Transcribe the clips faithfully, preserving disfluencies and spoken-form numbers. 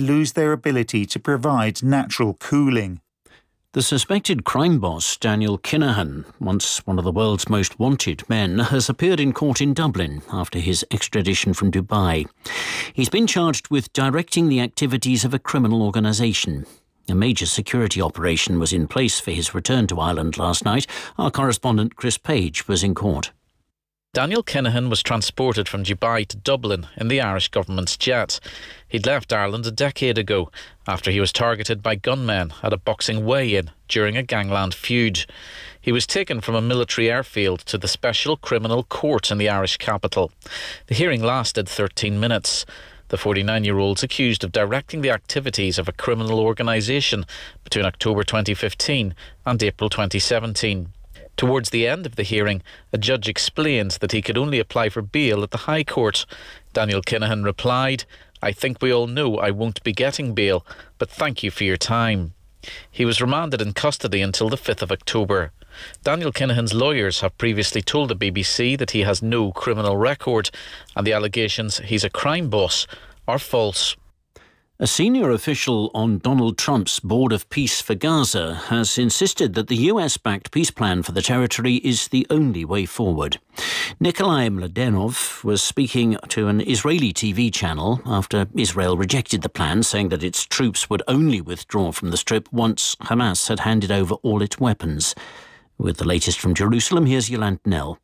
lose their ability to provide natural cooling. The suspected crime boss, Daniel Kinahan, once one of the world's most wanted men, has appeared in court in Dublin after his extradition from Dubai. He's been charged with directing the activities of a criminal organisation. A major security operation was in place for his return to Ireland last night. Our correspondent Chris Page was in court. Daniel Kinahan was transported from Dubai to Dublin in the Irish government's jet. He'd left Ireland a decade ago after he was targeted by gunmen at a boxing weigh-in during a gangland feud. He was taken from a military airfield to the Special Criminal Court in the Irish capital. The hearing lasted thirteen minutes. The forty-nine-year-old's accused of directing the activities of a criminal organisation between October twenty fifteen and April twenty seventeen. Towards the end of the hearing, a judge explained that he could only apply for bail at the High Court. Daniel Kinahan replied, "I think we all know I won't be getting bail, but thank you for your time." He was remanded in custody until the fifth of October. Daniel Kinahan's lawyers have previously told the B B C that he has no criminal record, and the allegations he's a crime boss are false. A senior official on Donald Trump's Board of Peace for Gaza has insisted that the U S-backed peace plan for the territory is the only way forward. Nikolai Mladenov was speaking to an Israeli T V channel after Israel rejected the plan, saying that its troops would only withdraw from the Strip once Hamas had handed over all its weapons. With the latest from Jerusalem, here's Yolande Knell.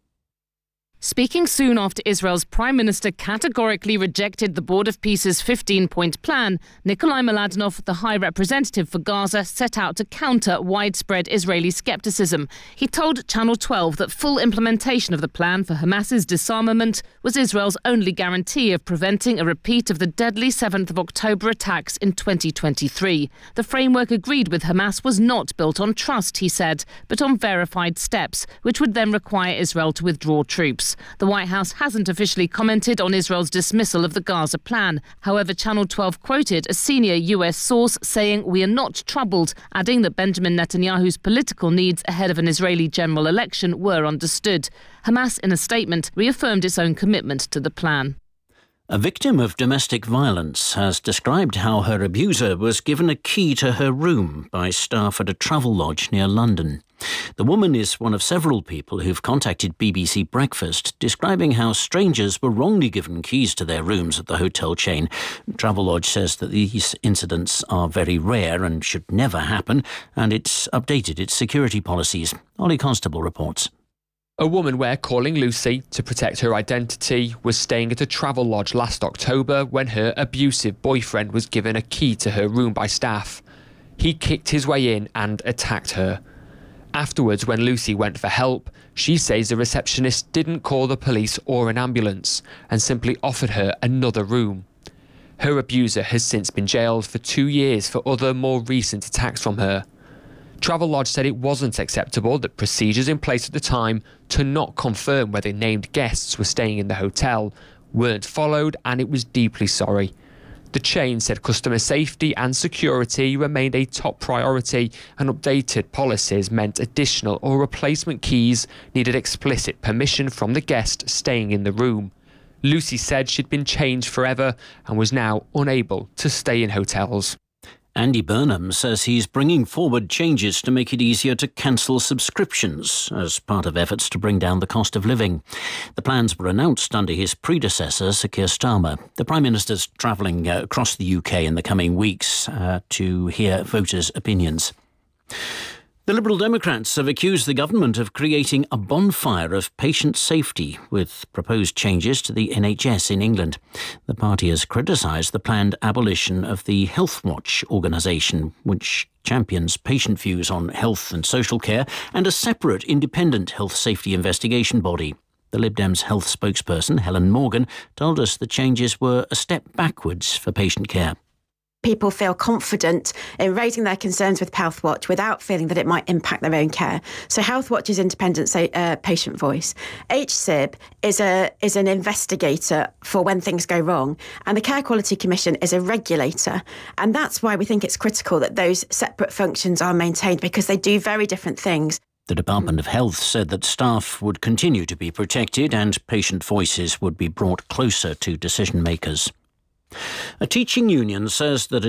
Speaking soon after Israel's Prime Minister categorically rejected the Board of Peace's fifteen-point plan, Nikolai Mladenov, the High Representative for Gaza, set out to counter widespread Israeli scepticism. He told Channel twelve that full implementation of the plan for Hamas's disarmament was Israel's only guarantee of preventing a repeat of the deadly seventh of October attacks in twenty twenty-three. The framework agreed with Hamas was not built on trust, he said, but on verified steps, which would then require Israel to withdraw troops. The White House hasn't officially commented on Israel's dismissal of the Gaza plan. However, Channel twelve quoted a senior U S source saying, "We are not troubled," adding that Benjamin Netanyahu's political needs ahead of an Israeli general election were understood. Hamas, in a statement, reaffirmed its own commitment to the plan. A victim of domestic violence has described how her abuser was given a key to her room by staff at a travel lodge near London. The woman is one of several people who've contacted B B C Breakfast, describing how strangers were wrongly given keys to their rooms at the hotel chain. Travelodge says that these incidents are very rare and should never happen, and it's updated its security policies. Ollie Constable reports. A woman we're calling Lucy to protect her identity was staying at a travel lodge last October when her abusive boyfriend was given a key to her room by staff. He kicked his way in and attacked her. Afterwards, when Lucy went for help, she says the receptionist didn't call the police or an ambulance and simply offered her another room. Her abuser has since been jailed for two years for other more recent attacks from her. Travelodge said it wasn't acceptable that procedures in place at the time to not confirm whether named guests were staying in the hotel weren't followed, and it was deeply sorry. The chain said customer safety and security remained a top priority, and updated policies meant additional or replacement keys needed explicit permission from the guest staying in the room. Lucy said she'd been changed forever and was now unable to stay in hotels. Andy Burnham says he's bringing forward changes to make it easier to cancel subscriptions as part of efforts to bring down the cost of living. The plans were announced under his predecessor, Sir Keir Starmer. The Prime Minister's travelling uh, across the U K in the coming weeks uh, to hear voters' opinions. The Liberal Democrats have accused the government of creating a bonfire of patient safety with proposed changes to the N H S in England. The party has criticised the planned abolition of the Health Watch organisation, which champions patient views on health and social care, and a separate independent health safety investigation body. The Lib Dems health spokesperson, Helen Morgan, told us the changes were a step backwards for patient care. People feel confident in raising their concerns with Healthwatch without feeling that it might impact their own care. So Healthwatch is independent say, uh, patient voice. H C I B is a is an investigator for when things go wrong, and the Care Quality Commission is a regulator. And that's why we think it's critical that those separate functions are maintained, because they do very different things. The Department of Health said that staff would continue to be protected and patient voices would be brought closer to decision makers. A teaching union says that